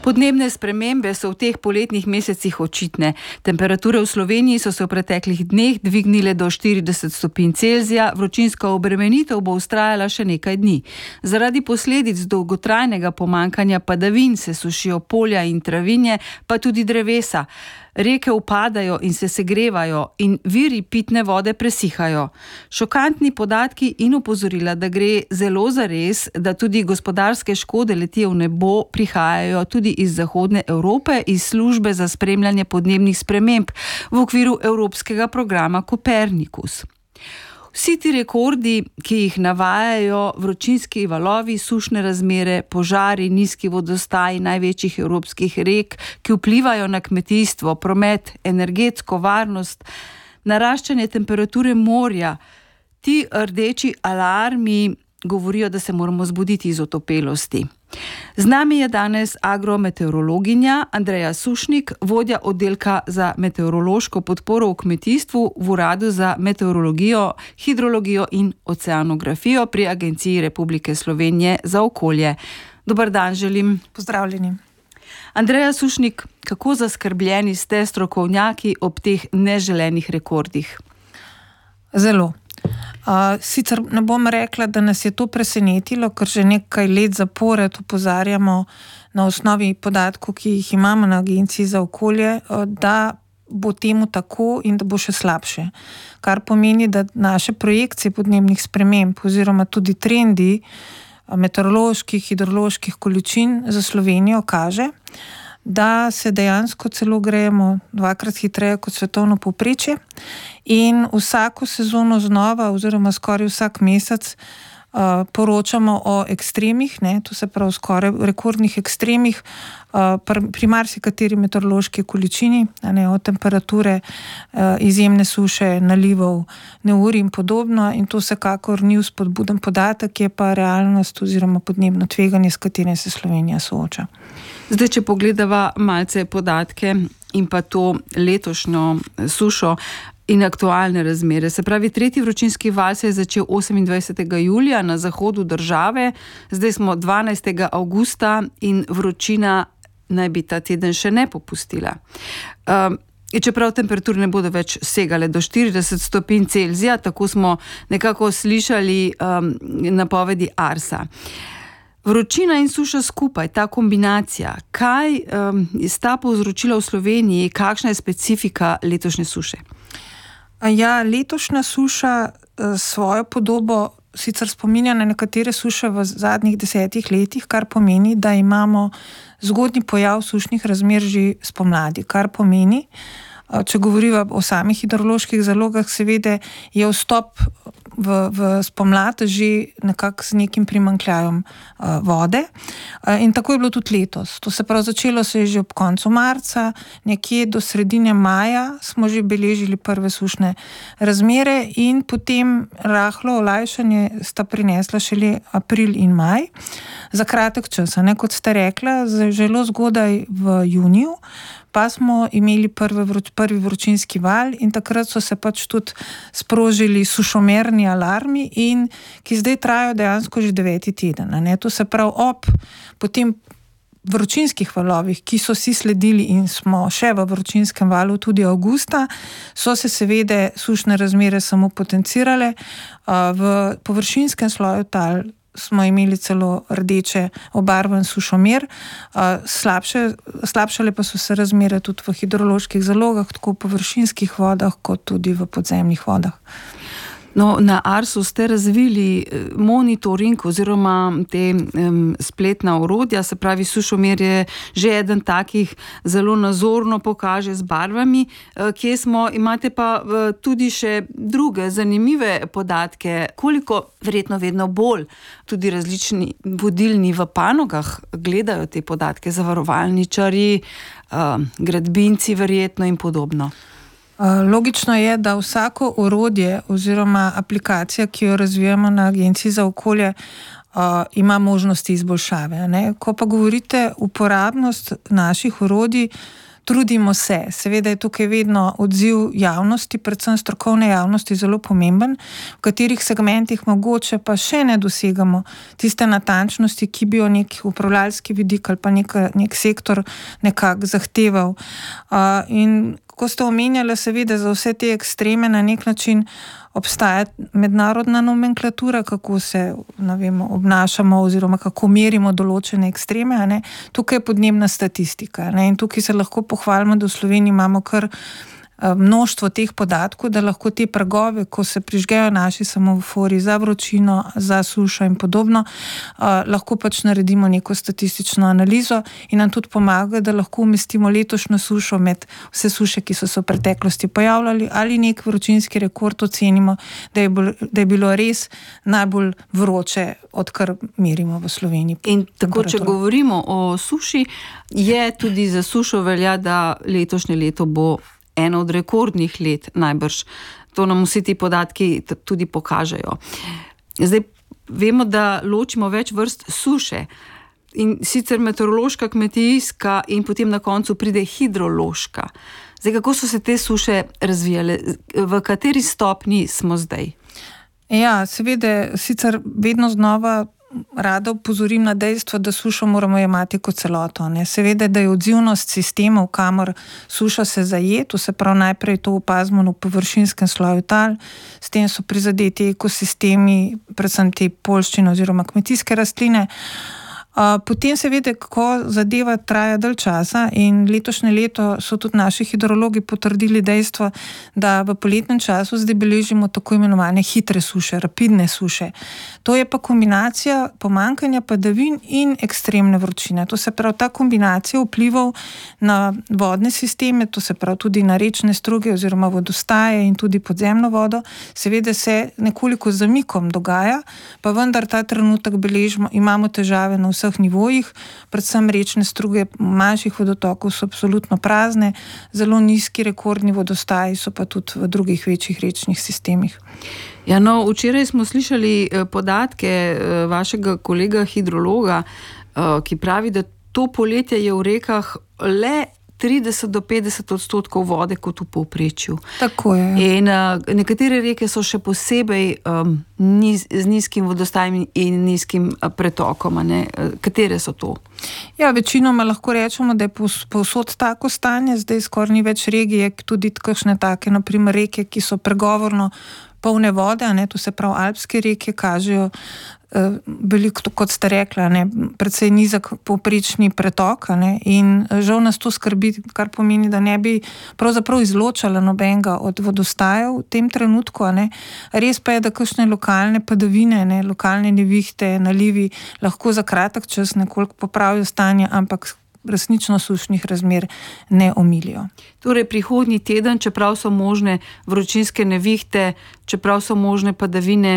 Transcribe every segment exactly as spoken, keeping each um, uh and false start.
Podnebne spremembe so v teh poletnih mesecih očitne. Temperature v Sloveniji so se v preteklih dneh dvignile do štirideset stopinj Celzija, vročinska obremenitev bo vztrajala še nekaj dni. Zaradi posledic dolgotrajnega pomanjkanja padavin se sušijo polja in travinje, pa tudi drevesa. Reke upadajo in se segrevajo in viri pitne vode presihajo. Šokantni podatki in opozorila, da gre zelo zares, da tudi gospodarske škode letijo v nebo, prihajajo tudi iz Zahodne Evrope, iz službe za spremljanje podnebnih sprememb v okviru evropskega programa Copernicus. Vsi ti rekordi, ki jih navajajo, vročinski valovi, sušne razmere, požari, nizki vodostaji največjih evropskih rek, ki vplivajo na kmetijstvo, promet, energetsko varnost, naraščanje temperature morja, ti rdeči alarmi govorijo, da se moramo zbuditi iz otopelosti. Z nami je danes agrometeorologinja Andreja Sušnik, vodja oddelka za meteorološko podporo v kmetijstvu v Uradu za meteorologijo, hidrologijo in oceanografijo pri Agenciji Republike Slovenije za okolje. Dober dan želim. Pozdravljeni. Andreja Sušnik, kako zaskrbljeni ste strokovnjaki ob teh neželenih rekordih? Zelo. Uh, sicer ne bom rekla, da nas je to presenetilo, ker že nekaj let zapored opozarjamo na osnovi podatkov, ki jih imamo na Agenciji za okolje, uh, da bo temu tako in da bo še slabše. Kar pomeni, da naše projekcije podnebnih sprememb oziroma tudi trendi meteoroloških, hidroloških količin za Slovenijo kaže, da se dejansko celo grejemo dvakrat hitreje kot svetovno povprečje in vsako sezono znova oziroma skoraj vsak mesec uh, poročamo o ekstremih, ne, to se pravi skoraj rekordnih ekstremih uh, pri marsikateri meteorološki količini, ne, od temperature, uh, izjemne suše, nalivov, neurij in podobno, in to vsekakor ni vzpodbuden podatek, je pa realnost oziroma podnebno tveganje, s katerim se Slovenija sooča. Zdaj, če pogledava malce podatke in pa to letošnjo sušo in aktualne razmere. Se pravi, tretji vročinski val se je začel osemindvajsetega julija na zahodu države, zdaj smo dvanajstega avgusta in vročina naj bi ta teden še ne popustila. Um, Čeprav temperature ne bodo več segale do štirideset stopinj Celzija, tako smo nekako slišali um, napovedi Arsa. Vročina in suša skupaj, ta kombinacija, kaj um, sta povzročila v Sloveniji, kakšna je specifika letošnje suše? Ja, letošnja suša svojo podobo sicer spominja na nekatere suše v zadnjih desetih letih, kar pomeni, da imamo zgodnji pojav sušnih razmer že spomladi, kar pomeni, če govoriva o samih hidroloških zalogah, seveda je vstop v, v spomlad že nekako z nekim primanjkljajem uh, vode. Uh, in tako je bilo tudi letos. To se pravi, začelo se je že ob koncu marca, nekje do sredine maja smo že beležili prve sušne razmere in potem rahlo olajšanje sta prinesla šele april in maj. Za kratek čas, ne, kot ste rekla, zelo zgodaj v juniju, pa smo imeli prvi, vroč, prvi vročinski val in takrat so se pač tudi sprožili sušomerni alarmi, in ki zdaj trajajo dejansko že deveti teden. Ne? To se pravi, ob potem vročinskih valovih, ki so si sledili in smo še v vročinskem valu tudi avgusta, so se seveda sušne razmere samo potencirale. V površinskem sloju tal smo imeli celo rdeče obarvan sušomer, slabše, slabšale pa so se razmere tudi v hidroloških zalogah, tako v površinskih vodah, kot tudi v podzemnih vodah. No, na Arsu ste razvili monitoring oziroma te um, spletna orodja, se pravi, sušomer je že eden takih, zelo nazorno pokaže z barvami, kje smo, imate pa tudi še druge zanimive podatke, koliko verjetno vedno bolj tudi različni vodilni v panogah gledajo te podatke, zavarovalničarji, uh, gradbinci verjetno in podobno. Logično je, da vsako orodje oziroma aplikacija, ki jo razvijamo na Agenciji za okolje, ima možnosti izboljšave. Ne? Ko pa govorite uporabnost naših orodij, trudimo se. Seveda je tukaj vedno odziv javnosti, predvsem strokovne javnosti, zelo pomemben, v katerih segmentih mogoče pa še ne dosegamo tiste natančnosti, ki bi jo nek upravljalski vidik ali pa nek, nek sektor nekako zahteval. Uh, in ko ste omenjali, seveda za vse te ekstreme na nek način obstaja mednarodna nomenklatura, kako se, ne vem, obnašamo oziroma kako merimo določene ekstreme, a ne. Tukaj je podnebna statistika, ne, in tukaj se lahko pohvalimo, da v Sloveniji imamo kar mnoštvo teh podatkov, da lahko te pragove, ko se prižgejo naši semafori za vročino, za sušo in podobno, uh, lahko pač naredimo neko statistično analizo in nam tudi pomaga, da lahko umestimo letošnjo sušo med vse suše, ki so se v preteklosti pojavljali, ali nek vročinski rekord ocenimo, da je, bol, da je bilo res najbolj vroče, odkar merimo v Sloveniji. In tako, če govorimo o suši, je tudi za sušo velja, da letošnje leto bo eno od rekordnih let najbrž. To nam vsi ti podatki tudi pokažejo. Zdaj, vemo, da ločimo več vrst suše. In sicer meteorološka, kmetijska in potem na koncu pride hidrološka. Zdaj, kako so se te suše razvijale? V kateri stopnji smo zdaj? Ja, seveda, sicer vedno znova rada opozorim na dejstvo, da sušo moramo jemati kot celoto. Ne. Seveda, da je odzivnost sistemov, kamor suša se zaje, to se pravi najprej to opazimo na površinskem sloju tal, s tem so prizadeti ekosistemi, predvsem te poljščine oziroma kmetijske rastline. Uh, potem seveda, ko zadeva traja dalj časa in letošnje leto so tudi naši hidrologi potrdili dejstvo, da v poletnem času zdaj beležimo tako imenovane hitre suše, rapidne suše. To je pa kombinacija pomanjkanja padavin in ekstremne vročine. To se pravi, ta kombinacija vplival na vodne sisteme, to se pravi tudi na rečne struge oziroma vodostaje in tudi podzemno vodo, seveda se nekoliko zamikom dogaja, pa vendar ta trenutek beležimo, imamo težave na vseh nivojih, predvsem rečne struge manjših vodotokov so absolutno prazne, zelo nizki rekordni vodostaji so pa tudi v drugih večjih rečnih sistemih. Ja, no, včeraj smo slišali podatke vašega kolega hidrologa, ki pravi, da to poletje je v rekah le trideset do petdeset odstotkov vode kot v povprečju. Tako je. In uh, nekatere reke so še posebej um, niz, z nizkim vodostajem in nizkim uh, pretokom. Ne? Katere so to? Ja, večinoma lahko rečemo, da je povsod tako stanje, zdaj skoraj ni več regije, tudi kakšne take, naprimer reke, ki so pregovorno polne vode, ne, to se pravi alpske reke, kažejo eh, veliko, kot ste rekla, ne, predvsej nizek povprečni pretok, ne, in žal nas to skrbi, kar pomeni, da ne bi pravzaprav izločala nobenega od vodostajev v tem trenutku, ne. Res pa je, da kakšne lokalne padavine, ne, lokalne nevihte, nalivi lahko za kratek čas nekoliko popravijo stanje, ampak resnično sušnih razmer ne omilijo. Torej, prihodnji teden, čeprav so možne vročinske nevihte, čeprav so možne padavine,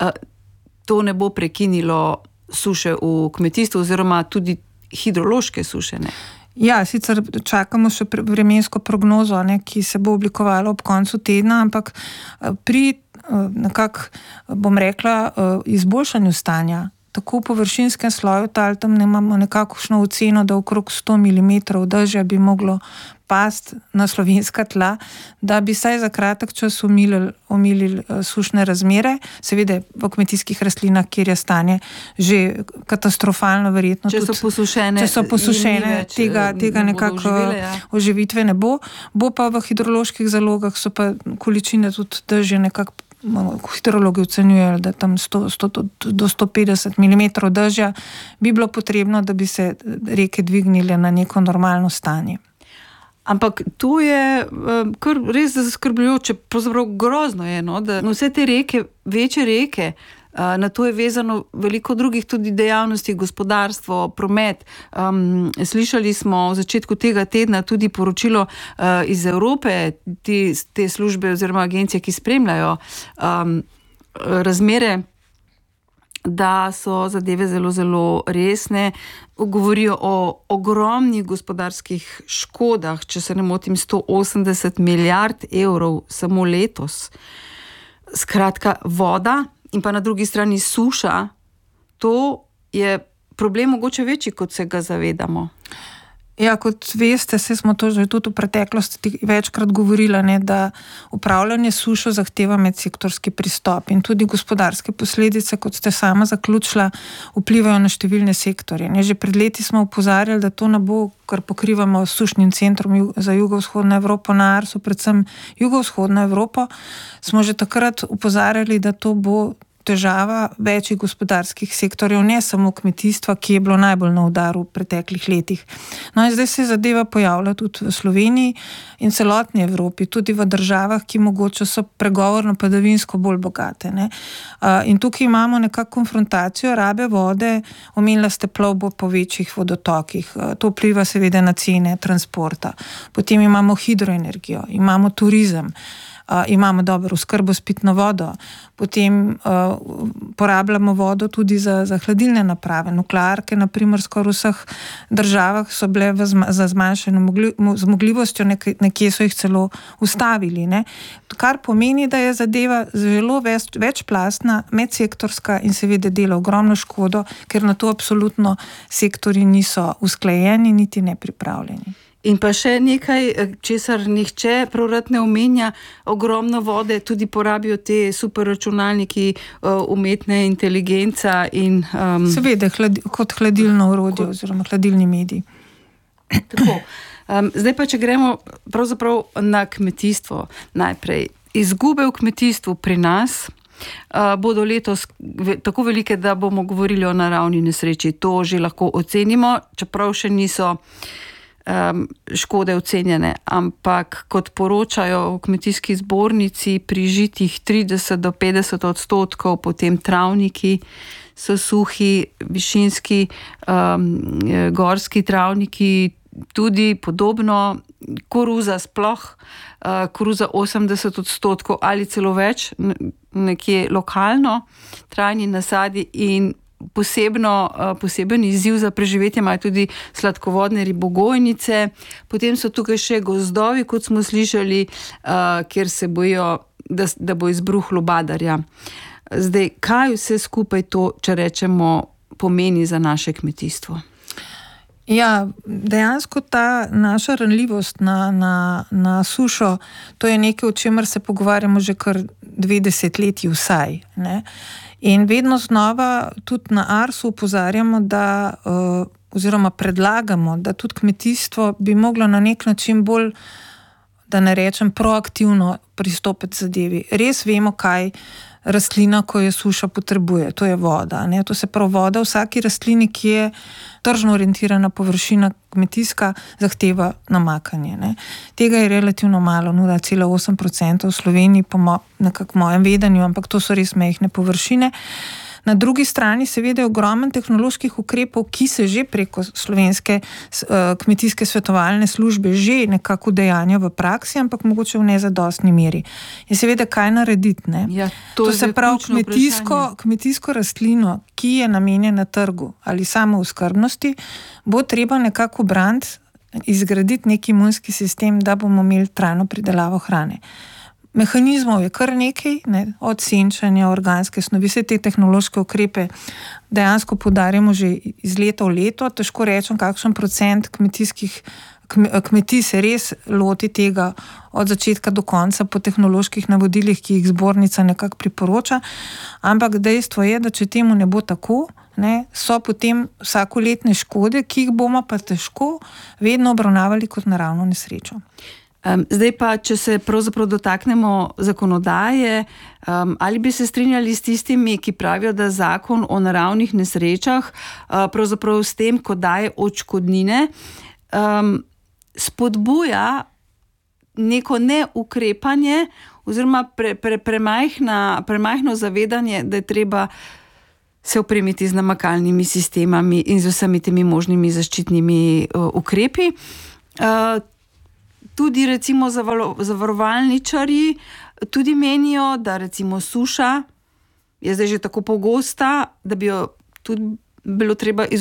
to ne bo prekinilo suše v kmetijstvu oziroma tudi hidrološke suše, ne? Ja, sicer čakamo še vremensko prognozo, ne, ki se bo oblikovala ob koncu tedna, ampak pri nekako, bom rekla, izboljšanju stanja tako v površinskem sloju tal, tam ne imamo nekakšno oceno, da okrog sto milimetrov dežja bi moglo past na slovenska tla, da bi saj za kratek čas omilili, omilili sušne razmere, seveda v kmetijskih rastlinah, kjer je stanje že katastrofalno verjetno. Če so posušene, če so posušene več, tega, tega ne nekako oživile, ja. Oživitve ne bo. Bo pa v hidroloških zalogah so pa količine tudi dežja nekako, hidrologi ocenjujejo, da tam sto, sto do sto petdeset milimetrov dežja bi bilo potrebno, da bi se reke dvignile na neko normalno stanje. Ampak to je kar res zaskrbljujoče, pravzaprav grozno je, no, da vse te reke, večje reke, na to je vezano veliko drugih tudi dejavnosti, gospodarstvo, promet. Um, slišali smo v začetku tega tedna tudi poročilo uh, iz Evrope, te, te službe oziroma agencije, ki spremljajo um, razmere, da so zadeve zelo, zelo resne. Govorijo o ogromnih gospodarskih škodah, če se ne motim, sto osemdeset milijard evrov samo letos. Skratka, voda in pa na drugi strani suša, to je problem mogoče večji, kot se ga zavedamo. Ja, kot veste, se smo to že tudi v preteklosti večkrat govorili, ne, da upravljanje sušo zahteva medsektorski pristop in tudi gospodarske posledice, kot ste sama zaključila, vplivajo na številne sektorje. Ne. Že pred leti smo opozarjali, da to ne bo, kar pokrivamo s sušnim centrom za jugovzhodno Evropo na Arsu, predvsem jugovzhodno Evropo, smo že takrat opozarjali, da to bo težava večjih gospodarskih sektorjev, ne samo kmetijstva, ki je bilo najbolj na udaru v preteklih letih. No in zdaj se zadeva pojavlja tudi v Sloveniji in celotni Evropi, tudi v državah, ki mogoče so pregovorno padavinsko bolj bogate. Ne. In tukaj imamo nekako konfrontacijo rabe vode, omenila ste plovbo po večjih vodotokih, to vpliva seveda na cene transporta. Potem imamo hidroenergijo, imamo turizem, Uh, imamo dobro oskrbo s pitno vodo, potem uh, porabljamo vodo tudi za, za hladilne naprave. Nuklearke, na primer, skoraj v vseh državah so bile v zma, za zmanjšeno mogli, zmogljivostjo, nekje, nekje so jih celo ustavili. Ne? Kar pomeni, da je zadeva zelo več, večplastna, medsektorska in seveda dela ogromno škodo, ker na to absolutno sektorji niso usklajeni, niti ne pripravljeni. In pa še nekaj, česar nihče prav rad ne omenja, ogromno vode tudi porabijo te superračunalniki, umetne inteligenca in... Um, Seveda, hladi, kot hladilno orodje kot, oziroma hladilni medij. Tako. Um, zdaj pa, če gremo pravzaprav na kmetijstvo najprej. Izgube v kmetijstvu pri nas uh, bodo letos ve, tako velike, da bomo govorili o naravni nesreči. To že lahko ocenimo, čeprav še niso Um, škode ocenjene, ampak kot poročajo v kmetijski zbornici, pri žitih trideset do petdeset odstotkov, potem travniki so suhi, višinski, um, gorski travniki tudi podobno, koruza sploh, uh, koruza osemdeset odstotkov ali celo več, nekje lokalno, trajni nasadi in Posebno, poseben izziv za preživetje imajo tudi sladkovodne ribogojnice, potem so tukaj še gozdovi, kot smo slišali, kjer se bojijo, da, da bo izbruh lubadarja. Zdaj, kaj vse skupaj to, če rečemo, pomeni za naše kmetijstvo? Ja, dejansko ta naša ranljivost na, na, na sušo, to je nekaj, o čemer se pogovarjamo že kar dve desetletji vsaj, ne? In vedno znova tudi na Arsu opozarjamo, da, uh, oziroma predlagamo, da tudi kmetijstvo bi moglo na nek način bolj, da ne rečem, proaktivno pristopiti zadevi. Res vemo, kaj rastlina, ko je suša, potrebuje. To je voda. Ne? To se prav voda vsaki rastlini, ki je tržno orientirana površina kmetijska, zahteva namakanje. Ne? Tega je relativno malo, nula cela osem procenta v Sloveniji, po mo- nekako mojem vedenju, ampak to so res majhne površine. Na drugi strani seveda je ogromen tehnoloških ukrepov, ki se že preko slovenske uh, kmetijske svetovalne službe že nekako dejanja v praksi, ampak mogoče v nezadostni meri. In seveda, kaj narediti? Ne? Ja, to to se pravi kmetijsko, kmetijsko rastlino, ki je namenjena trgu ali samo v skrbnosti, bo treba nekako braniti, izgraditi neki imunski sistem, da bomo imeli trajno pridelavo hrane. Mehanizmov je kar nekaj, ne, od senčanja, organske snovi, vse te tehnološke ukrepe dejansko poudarjamo že iz leta v leto. Težko rečem, kakšen procent kmetijskih kmetij se res loti tega od začetka do konca po tehnoloških navodilih, ki jih zbornica nekako priporoča, ampak dejstvo je, da če temu ne bo tako, ne, so potem vsakoletne škode, ki jih bomo pa težko vedno obravnavali kot naravno nesrečo. Um, zdaj pa, če se pravzaprav dotaknemo zakonodaje, um, ali bi se strinjali s tistimi, ki pravijo, da zakon o naravnih nesrečah uh, pravzaprav s tem, ko daje odškodnine, um, spodbuja neko neukrepanje oziroma pre, pre, premajhna, premajhno zavedanje, da je treba se opremiti z namakalnimi sistemami in z vsemi temi možnimi zaščitnimi uh, ukrepi. Uh, Tudi recimo zavarovalničarji tudi menijo, da recimo suša je zdaj že tako pogosta, da bi jo tudi bilo treba